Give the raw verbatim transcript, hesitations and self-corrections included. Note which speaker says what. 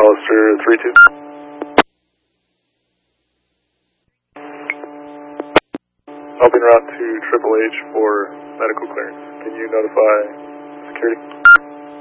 Speaker 1: Hollister three two. Helping route to Triple H for medical clearance. Can you notify security?